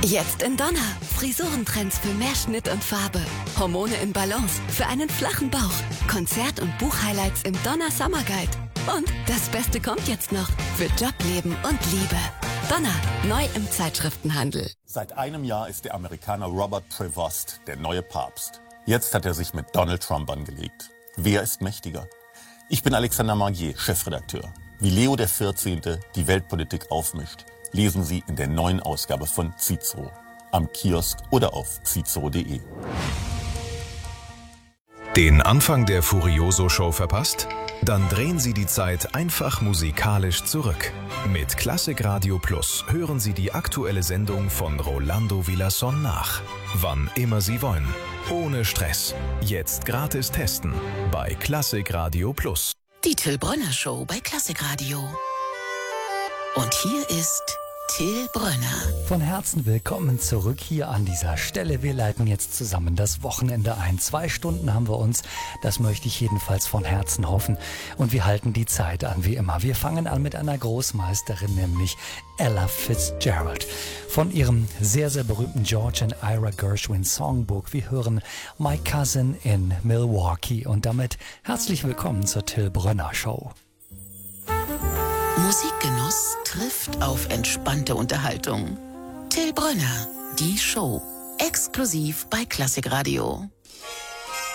Jetzt in Donner. Frisurentrends für mehr Schnitt und Farbe. Hormone in Balance für einen flachen Bauch. Konzert- und Buchhighlights im Donner Summer Guide. Und das Beste kommt jetzt noch für Job, Leben und Liebe. Donner, neu im Zeitschriftenhandel. Seit einem Jahr ist der Amerikaner Robert Prevost der neue Papst. Jetzt hat er sich mit Donald Trump angelegt. Wer ist mächtiger? Ich bin Alexander Magier, Chefredakteur. Wie Leo XIV. Die Weltpolitik aufmischt, lesen Sie in der neuen Ausgabe von Cicero. Am Kiosk oder auf cicero.de. Den Anfang der Furioso-Show verpasst? Dann drehen Sie die Zeit einfach musikalisch zurück. Mit Klassik Radio Plus hören Sie die aktuelle Sendung von Rolando Villazón nach. Wann immer Sie wollen. Ohne Stress. Jetzt gratis testen bei Klassik Radio Plus. Die Till Brönner Show bei Klassik Radio. Und hier ist Till Brönner. Von Herzen willkommen zurück hier an dieser Stelle. Wir leiten jetzt zusammen das Wochenende ein. 2 Stunden haben wir uns. Das möchte ich jedenfalls von Herzen hoffen. Und wir halten die Zeit an, wie immer. Wir fangen an mit einer Großmeisterin, nämlich Ella Fitzgerald. Von ihrem sehr, sehr berühmten George and Ira Gershwin Songbook. Wir hören My Cousin in Milwaukee. Und damit herzlich willkommen zur Till Brönner Show. Musikgenuss trifft auf entspannte Unterhaltung. Till Brönner, die Show. Exklusiv bei Klassik Radio.